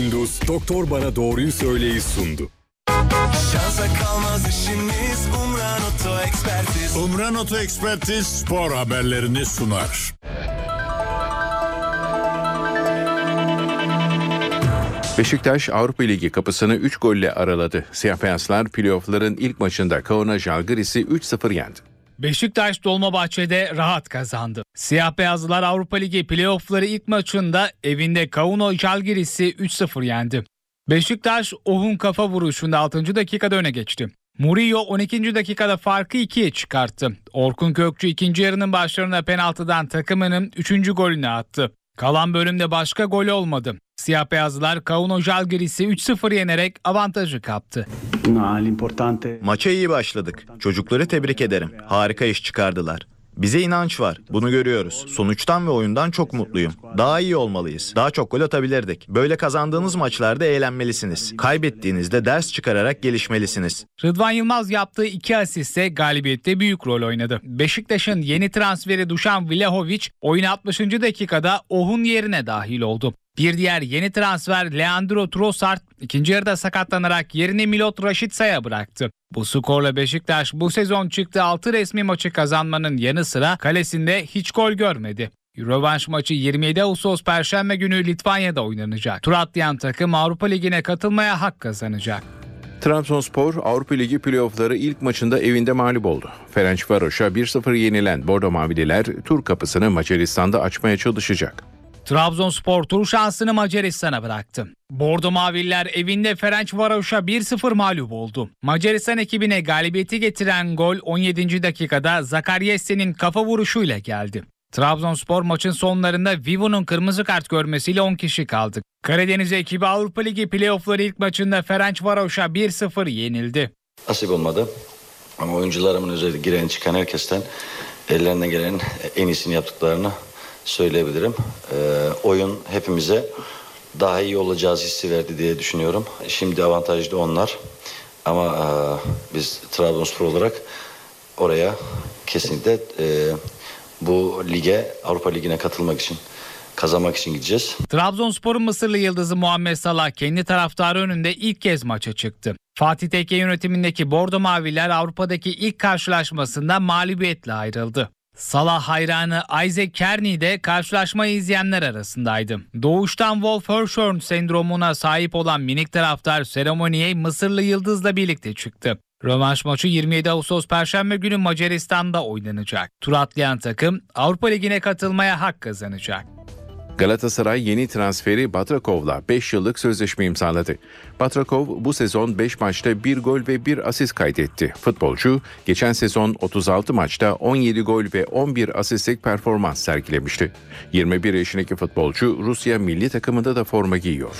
Windows Doktor Bana Doğruyu Söyleyi sundu. Şansa kalmaz işimiz Umran Oto Ekspertiz. Umran Oto Ekspertiz spor haberlerini sunar. Beşiktaş Avrupa Ligi kapısını 3 golle araladı. Siyah beyazlar playoff'ların ilk maçında Kauno Žalgiris'i 3-0 yendi. Beşiktaş Dolmabahçe'de rahat kazandı. Siyah beyazlılar Avrupa Ligi playoff'ları ilk maçında evinde Kauno Žalgiris'i 3-0 yendi. Beşiktaş Ohun kafa vuruşunda 6. dakikada öne geçti. Murillo 12. dakikada farkı 2'ye çıkarttı. Orkun Kökçü ikinci yarının başlarında penaltıdan takımının 3. golünü attı. Kalan bölümde başka gol olmadı. Siyah beyazlılar Kauno Žalgiris'i 3-0 yenerek avantajı kaptı. Maça iyi başladık. Çocukları tebrik ederim. Harika iş çıkardılar. Bize inanç var. Bunu görüyoruz. Sonuçtan ve oyundan çok mutluyum. Daha iyi olmalıyız. Daha çok gol atabilirdik. Böyle kazandığınız maçlarda eğlenmelisiniz. Kaybettiğinizde ders çıkararak gelişmelisiniz. Rıdvan Yılmaz yaptığı 2 asiste galibiyette büyük rol oynadı. Beşiktaş'ın yeni transferi Dušan Vlahović oyun 60. dakikada Ohun yerine dahil oldu. Bir diğer yeni transfer Leandro Trossard ikinci yarıda sakatlanarak yerini Milot Rašica'ya bıraktı. Bu skorla Beşiktaş bu sezon çıktığı 6 resmi maçı kazanmanın yanı sıra kalesinde hiç gol görmedi. Rövanş maçı 27 Ağustos Perşembe günü Litvanya'da oynanacak. Tur atlayan takım Avrupa Ligi'ne katılmaya hak kazanacak. Trabzonspor Avrupa Ligi playoff'ları ilk maçında evinde mağlup oldu. Ferencvaros'a 1-0 yenilen Bordo Mavililer tur kapısını Macaristan'da açmaya çalışacak. Trabzonspor tur şansını Macaristan'a bıraktı. Bordo Mavililer evinde Ferencvaros'a 1-0 mağlup oldu. Macaristan ekibine galibiyeti getiren gol 17. dakikada Zakaryesse'nin kafa vuruşuyla geldi. Trabzonspor maçın sonlarında Vivo'nun kırmızı kart görmesiyle 10 kişi kaldı. Karadeniz ekibi Avrupa Ligi playoff'ları ilk maçında Ferencvaros'a 1-0 yenildi. Nasip olmadı ama oyuncularımın özellikle giren çıkan herkesten ellerinden gelen en iyisini yaptıklarını söyleyebilirim. Oyun hepimize daha iyi olacağız hissi verdi diye düşünüyorum. Şimdi avantajlı onlar ama biz Trabzonspor olarak oraya kesinlikle bu lige, Avrupa Ligi'ne katılmak için, kazanmak için gideceğiz. Trabzonspor'un Mısırlı yıldızı Muhammed Salah kendi taraftarı önünde ilk kez maça çıktı. Fatih Tekke yönetimindeki Bordo Mavililer Avrupa'daki ilk karşılaşmasında mağlubiyetle ayrıldı. Salah hayranı Isaac Kearney de karşılaşmayı izleyenler arasındaydı. Doğuştan Wolf-Hirschhorn sendromuna sahip olan minik taraftar seremoniye Mısırlı yıldızla birlikte çıktı. Rövanş maçı 27 Ağustos Perşembe günü Macaristan'da oynanacak. Tur atlayan takım Avrupa Ligi'ne katılmaya hak kazanacak. Galatasaray yeni transferi Batrakov'la 5 yıllık sözleşme imzaladı. Batrakov bu sezon 5 maçta 1 gol ve 1 asist kaydetti. Futbolcu geçen sezon 36 maçta 17 gol ve 11 asistlik performans sergilemişti. 21 yaşındaki futbolcu Rusya milli takımında da forma giyiyor.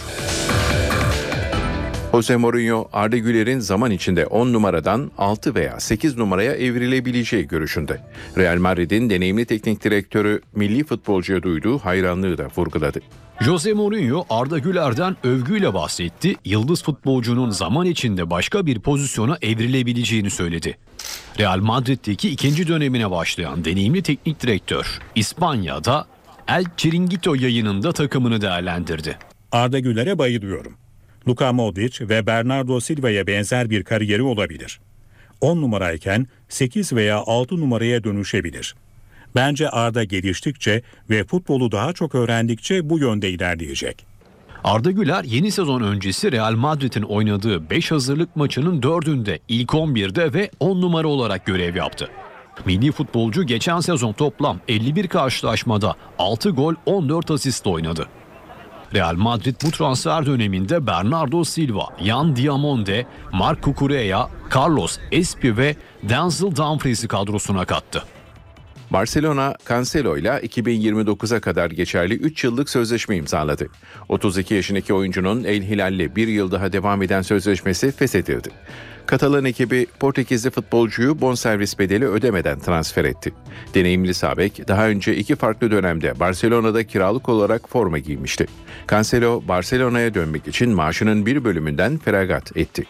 Jose Mourinho, Arda Güler'in zaman içinde 10 numaradan 6 veya 8 numaraya evrilebileceği görüşünde. Real Madrid'in deneyimli teknik direktörü milli futbolcuya duyduğu hayranlığı da vurguladı. Jose Mourinho Arda Güler'den övgüyle bahsetti, yıldız futbolcunun zaman içinde başka bir pozisyona evrilebileceğini söyledi. Real Madrid'deki ikinci dönemine başlayan deneyimli teknik direktör, İspanya'da El Chiringuito yayınında takımını değerlendirdi. Arda Güler'e bayılıyorum. Luka Modric ve Bernardo Silva'ya benzer bir kariyeri olabilir. 10 numarayken 8 veya 6 numaraya dönüşebilir. Bence Arda geliştikçe ve futbolu daha çok öğrendikçe bu yönde ilerleyecek. Arda Güler yeni sezon öncesi Real Madrid'in oynadığı 5 hazırlık maçının 4'ünde ilk 11'de ve 10 numara olarak görev yaptı. Milli futbolcu geçen sezon toplam 51 karşılaşmada 6 gol 14 asist oynadı. Real Madrid bu transfer döneminde Bernardo Silva, Yan Diamonde, Marc Cucurella, Carlos Espi ve Denzel Dumfries'i kadrosuna kattı. Barcelona, Cancelo ile 2029'a kadar geçerli 3 yıllık sözleşme imzaladı. 32 yaşındaki oyuncunun El Hilal'le 1 yıl daha devam eden sözleşmesi feshedildi. Katalan ekibi Portekizli futbolcuyu bonservis bedeli ödemeden transfer etti. Deneyimli sağ bek daha önce 2 farklı dönemde Barcelona'da kiralık olarak forma giymişti. Cancelo, Barcelona'ya dönmek için maaşının bir bölümünden feragat etti.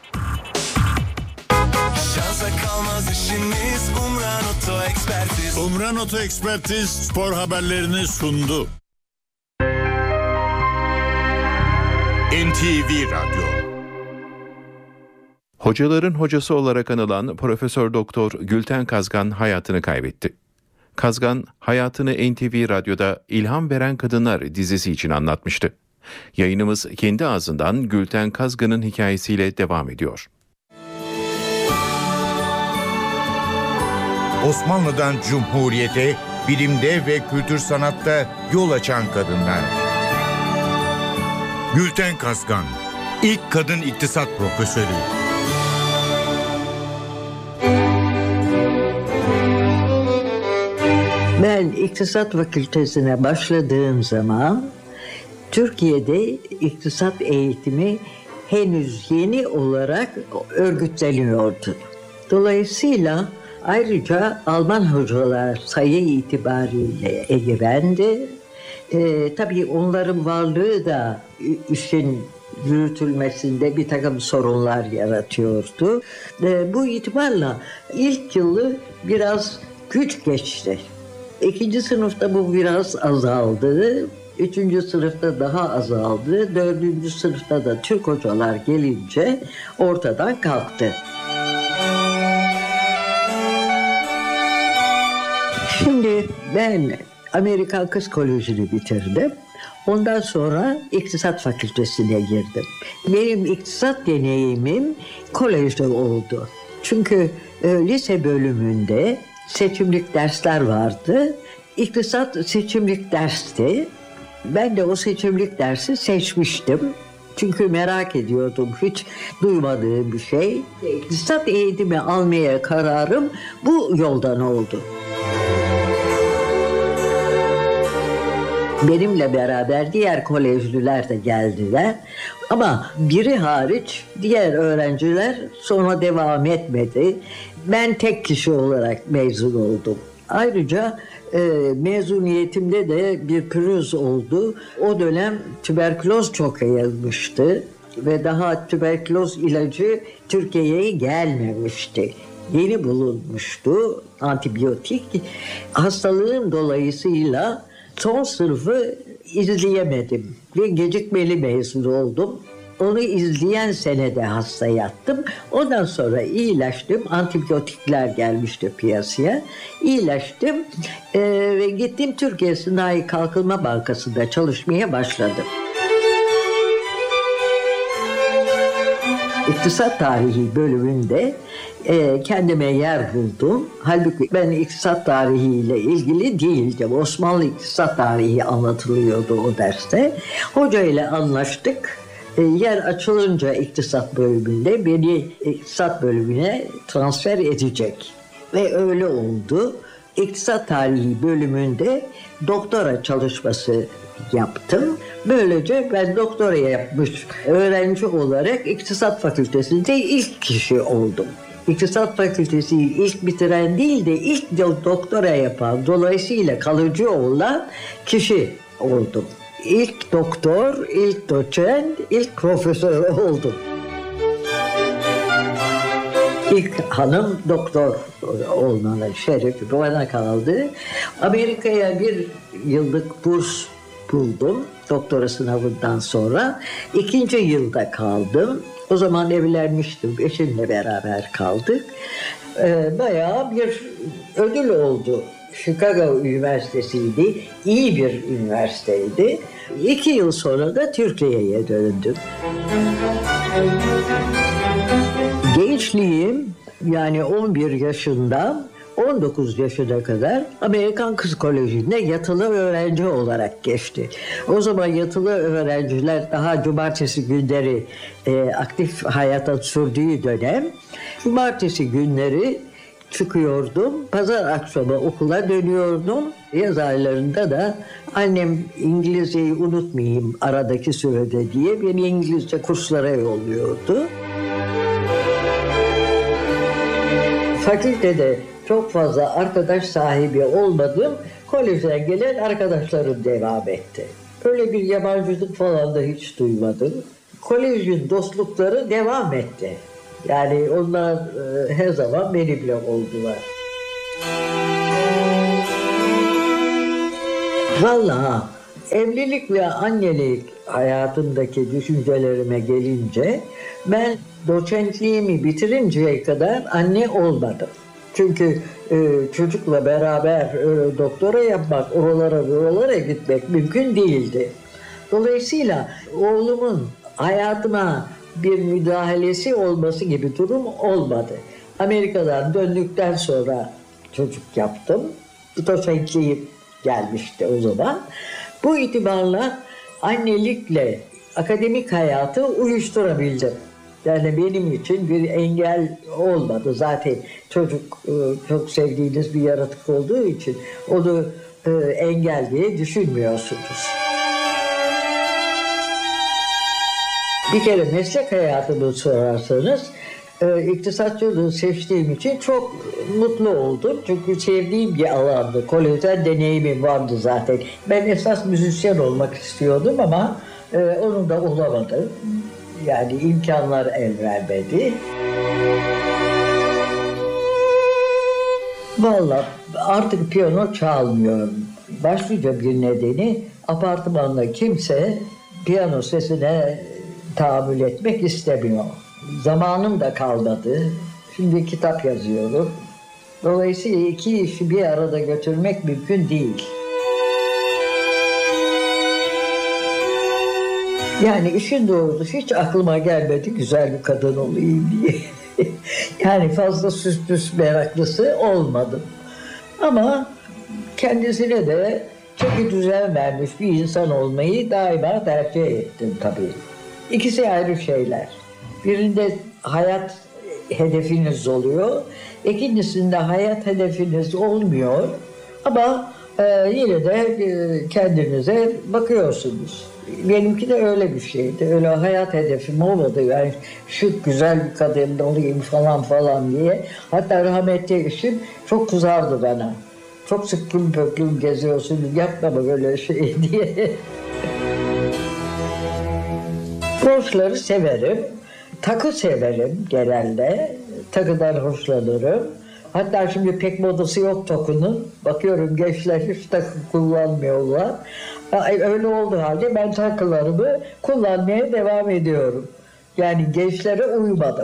Şansa kalmaz işimiz Umran Oto Ekspertiz. Umran Oto Ekspertiz spor haberlerini sundu. NTV Radyo. Hocaların hocası olarak anılan Profesör Doktor Gülten Kazgan hayatını kaybetti. Kazgan hayatını NTV Radyo'da İlham Veren Kadınlar dizisi için anlatmıştı. Yayınımız kendi ağzından Gülten Kazgan'ın hikayesiyle devam ediyor. Osmanlı'dan Cumhuriyete, bilimde ve kültür sanatta yol açan kadınlar. Gülten Kazgan, ilk kadın iktisat profesörü. Ben İktisat Fakültesine başladığım zaman Türkiye'de iktisat eğitimi henüz yeni olarak örgütleniyordu. Dolayısıyla ayrıca Alman hocalar sayı itibariyle egemendi. Tabii onların varlığı da işin yürütülmesinde bir takım sorunlar yaratıyordu. Bu itibarla ilk yılı biraz güç geçti. İkinci sınıfta bu biraz azaldı. Üçüncü sınıfta daha azaldı. Dördüncü sınıfta da Türk hocalar gelince ortadan kalktı. Şimdi ben Amerikan Kız Koleji'ni bitirdim. Ondan sonra İktisat Fakültesi'ne girdim. Benim iktisat deneyimim kolejde oldu. Çünkü lise bölümünde seçimlik dersler vardı. İktisat seçimlik dersti. Ben de o seçimlik dersi seçmiştim. Çünkü merak ediyordum, hiç duymadığım bir şey. İktisat eğitimi almaya kararım bu yoldan oldu. Benimle beraber diğer kolejliler de geldiler. Ama biri hariç diğer öğrenciler sonra devam etmedi. Ben tek kişi olarak mezun oldum. Ayrıca mezuniyetimde de bir pürüz oldu. O dönem tüberküloz çok yayılmıştı ve daha tüberküloz ilacı Türkiye'ye gelmemişti. Yeni bulunmuştu antibiyotik. Hastalığım dolayısıyla son sınıfı izleyemedim ve gecikmeli mezun oldum. Onu izleyen senede hasta yattım. Ondan sonra iyileştim. Antibiyotikler gelmişti piyasaya. İyileştim ve gittim Türkiye Sanayi Kalkınma Bankası'nda çalışmaya başladım. İktisat Tarihi bölümünde kendime yer buldum. Halbuki ben iktisat tarihiyle ilgili değildim. Osmanlı iktisat tarihi anlatılıyordu o derste. Hoca ile anlaştık. Yer açılınca iktisat bölümünde beni iktisat bölümüne transfer edecek. Ve öyle oldu. İktisat tarihi bölümünde doktora çalışması yaptım. Böylece ben doktora yapmış öğrenci olarak İktisat Fakültesi'nde ilk kişi oldum. İktisat Fakültesi'yi ilk bitiren değil de ilk doktora yapan, dolayısıyla kalıcı olan kişi oldum. İlk doktor, ilk doçent, ilk profesör oldum. İlk hanım doktor olmanın şerefi bana kaldı. Amerika'ya bir yıllık burs buldum doktora sınavından sonra. 2. yılda kaldım. O zaman evlenmiştim, eşimle beraber kaldık. Bayağı bir ödül oldu. Chicago Üniversitesi'ydi, iyi bir üniversiteydi. 2 yıl sonra da Türkiye'ye döndüm. Gençliğim, yani 11 yaşından 19 yaşına kadar Amerikan Kız Koleji'nde yatılı öğrenci olarak geçti. O zaman yatılı öğrenciler daha cumartesi günleri aktif hayata sürdüğü dönem. Cumartesi günleri çıkıyordum. Pazar akşamı okula dönüyordum. Yaz aylarında da annem İngilizceyi unutmayayım aradaki sürede diye beni İngilizce kurslara yolluyordu. Fakültede çok fazla arkadaş sahibi olmadım. Kolejden gelen arkadaşlarım devam etti. Öyle bir yabancılık falan da hiç duymadım. Kolejin dostlukları devam etti. Yani onlar her zaman benimle oldular. Vallahi Evlilik ve annelik hayatımdaki düşüncelerime gelince ben doçentliğimi bitirinceye kadar anne olmadım. Çünkü çocukla beraber doktora yapmak, oralara gitmek mümkün değildi. Dolayısıyla oğlumun hayatıma bir müdahalesi olması gibi durum olmadı. Amerika'dan döndükten sonra çocuk yaptım. Doçentliğim gelmişti o zaman. Bu itibarla annelikle akademik hayatı uyuşturabildim. Yani benim için bir engel olmadı. Zaten çocuk çok sevdiğiniz bir yaratık olduğu için onu engel diye düşünmüyorsunuz. Bir kere meslek hayatımı sorarsanız iktisatçılığı seçtiğim için çok mutlu oldum. Çünkü sevdiğim bir alandı. Kolejden deneyimim vardı zaten. Ben esas müzisyen olmak istiyordum ama onu da olamadım. Yani imkanlar el vermedi. Vallahi artık piyano çalmıyorum. Başlıca bir nedeni apartmanda kimse piyano sesine tahammül etmek istemiyor. Zamanım da kalmadı. Şimdi kitap yazıyorum. Dolayısıyla iki işi bir arada götürmek mümkün değil. Yani işin doğrusu hiç aklıma gelmedi güzel bir kadın olayım diye. Yani fazla süs meraklısı olmadım. Ama kendisine de çeki düzen vermiş bir insan olmayı daima tercih ettim tabii. İkisi ayrı şeyler. Birinde hayat hedefiniz oluyor, ikincisinde hayat hedefiniz olmuyor ama yine de kendinize bakıyorsunuz. Benimki de öyle bir şeydi. Öyle hayat hedefim olmadı. Yani şu güzel bir kadın olayım falan diye. Hatta rahmetli eşim çok kızardı bana. Çok sıkkın pöklüm geziyorsunuz, yapma böyle şey diye. Broşları severim. Takı severim genelde. Takıdan hoşlanırım. Hatta şimdi pek modası yok takının. Bakıyorum gençler hiç takı kullanmıyorlar. Öyle olduğu halde ben takılarımı kullanmaya devam ediyorum. Yani gençlere uymadım.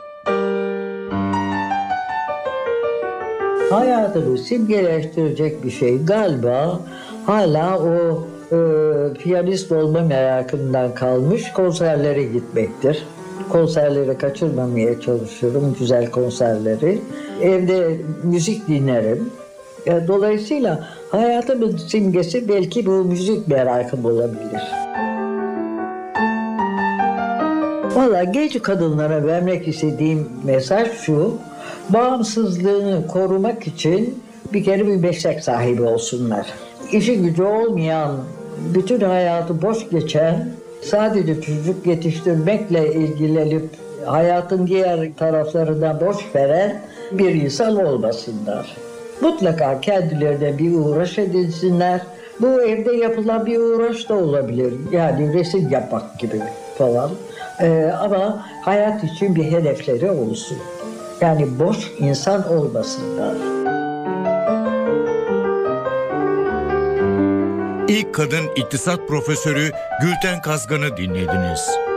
Hayatımı simgeleştirecek bir şey galiba hala o piyanist olma merakından kalmış konserlere gitmektir. Konserleri kaçırmamaya çalışıyorum, güzel konserleri. Evde müzik dinlerim. Dolayısıyla hayatımın simgesi belki bu müzik merakım olabilir. Valla genç kadınlara vermek istediğim mesaj şu: bağımsızlığını korumak için bir kere bir meslek sahibi olsunlar. İşi gücü olmayan, bütün hayatı boş geçen, sadece çocuk yetiştirmekle ilgilenip hayatın diğer taraflarından boş veren bir insan olmasınlar. Mutlaka kendilerine bir uğraş edinsinler. Bu evde yapılan bir uğraş da olabilir. Yani resim yapmak gibi falan. Ama hayat için bir hedefleri olsun. Yani boş insan olmasınlar. İlk kadın iktisat profesörü Gülten Kazgan'ı dinlediniz.